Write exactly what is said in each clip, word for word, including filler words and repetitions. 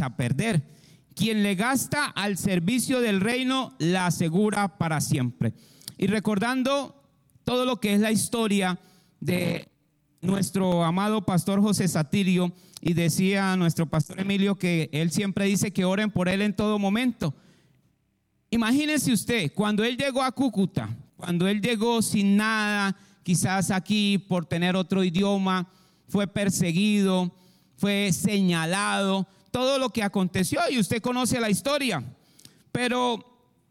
echa a perder. Quien le gasta al servicio del reino la asegura para siempre. Y recordando todo lo que es la historia de nuestro amado pastor José Satirio, y decía nuestro pastor Emilio que él siempre dice que oren por él en todo momento. Imagínese usted, cuando él llegó a Cúcuta, cuando él llegó sin nada, quizás aquí por tener otro idioma, fue perseguido, fue señalado, todo lo que aconteció, y usted conoce la historia. Pero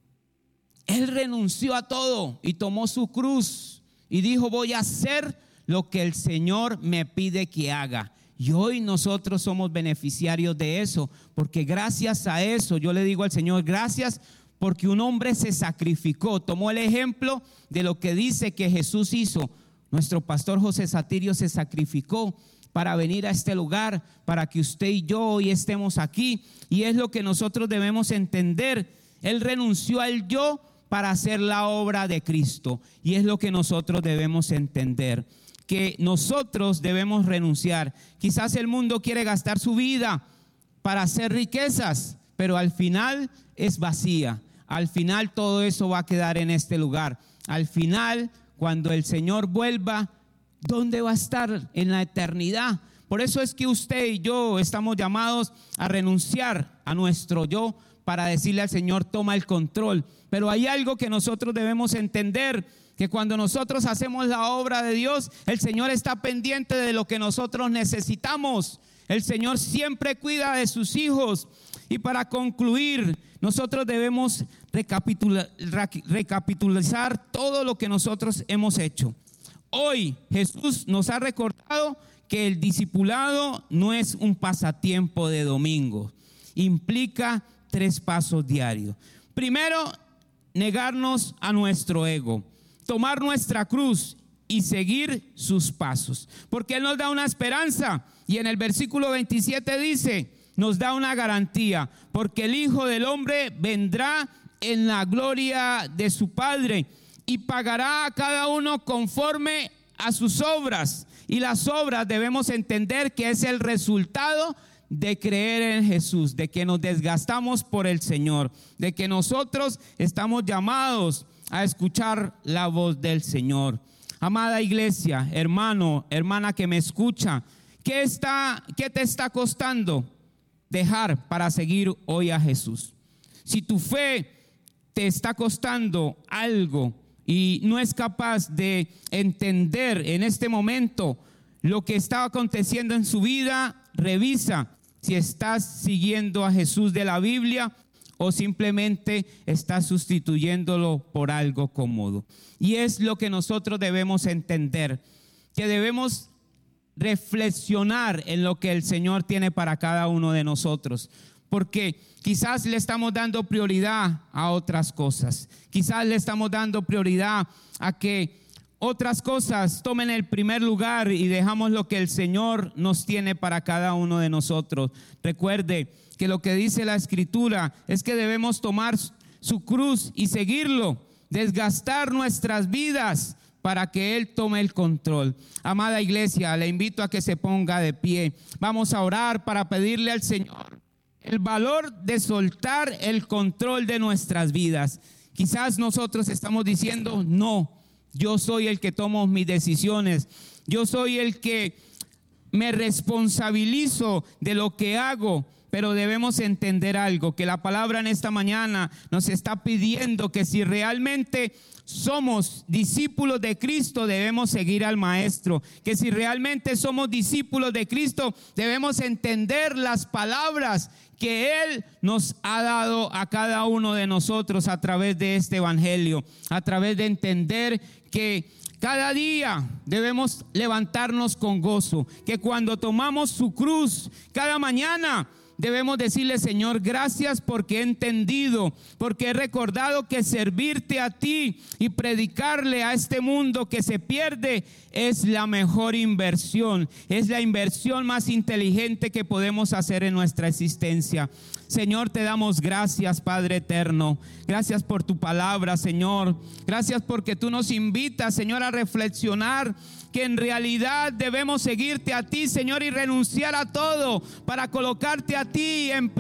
él renunció a todo y tomó su cruz y dijo: voy a hacer lo que el Señor me pide que haga. Y hoy nosotros somos beneficiarios de eso, porque gracias a eso yo le digo al Señor: gracias, porque un hombre se sacrificó, tomó el ejemplo de lo que dice que Jesús hizo. Nuestro pastor José Satirio se sacrificó para venir a este lugar, para que usted y yo hoy estemos aquí. Y es lo que nosotros debemos entender. Él renunció al yo para hacer la obra de Cristo. Y es lo que nosotros debemos entender, que nosotros debemos renunciar. Quizás el mundo quiere gastar su vida para hacer riquezas, pero al final es vacía. Al final todo eso va a quedar en este lugar. Al final, cuando el Señor vuelva, ¿dónde va a estar? En la eternidad. Por eso es que usted y yo estamos llamados a renunciar a nuestro yo para decirle al Señor: toma el control. Pero hay algo que nosotros debemos entender, que cuando nosotros hacemos la obra de Dios, el Señor está pendiente de lo que nosotros necesitamos. El Señor siempre cuida de sus hijos. Y para concluir, nosotros debemos recapitular, recapitulizar todo lo que nosotros hemos hecho. Hoy Jesús nos ha recordado que el discipulado no es un pasatiempo de domingo. Implica tres pasos diarios. Primero, negarnos a nuestro ego, tomar nuestra cruz y seguir sus pasos, porque Él nos da una esperanza. Y en el versículo veintisiete dice, nos da una garantía: porque el Hijo del Hombre vendrá en la gloria de su Padre y pagará a cada uno conforme a sus obras. Y las obras debemos entender que es el resultado de creer en Jesús, de que nos desgastamos por el Señor, de que nosotros estamos llamados a escuchar la voz del Señor. Amada iglesia, hermano, hermana que me escucha, ¿qué está, qué te está costando dejar para seguir hoy a Jesús? Si tu fe te está costando algo y no es capaz de entender en este momento lo que está aconteciendo en su vida, revisa si estás siguiendo a Jesús de la Biblia o simplemente estás sustituyéndolo por algo cómodo. Y es lo que nosotros debemos entender, que debemos reflexionar en lo que el Señor tiene para cada uno de nosotros, porque quizás le estamos dando prioridad a otras cosas, quizás le estamos dando prioridad a que otras cosas tomen el primer lugar y dejamos lo que el Señor nos tiene para cada uno de nosotros. Recuerde que lo que dice la Escritura es que debemos tomar su cruz y seguirlo, desgastar nuestras vidas para que Él tome el control. Amada iglesia, le invito a que se ponga de pie. Vamos a orar para pedirle al Señor el valor de soltar el control de nuestras vidas. Quizás nosotros estamos diciendo: no, yo soy el que tomo mis decisiones, yo soy el que me responsabilizo de lo que hago. Pero debemos entender algo, que la palabra en esta mañana nos está pidiendo que si realmente somos discípulos de Cristo, debemos seguir al Maestro. Que si realmente somos discípulos de Cristo, debemos entender las palabras que Él nos ha dado a cada uno de nosotros a través de este evangelio, a través de entender que cada día debemos levantarnos con gozo, que cuando tomamos su cruz cada mañana debemos decirle: Señor, gracias porque he entendido, porque he recordado que servirte a ti y predicarle a este mundo que se pierde es la mejor inversión, es la inversión más inteligente que podemos hacer en nuestra existencia. Señor, te damos gracias, Padre eterno. Gracias por tu palabra, Señor. Gracias porque tú nos invitas, Señor, a reflexionar que en realidad debemos seguirte a ti, Señor, y renunciar a todo para colocarte a ti en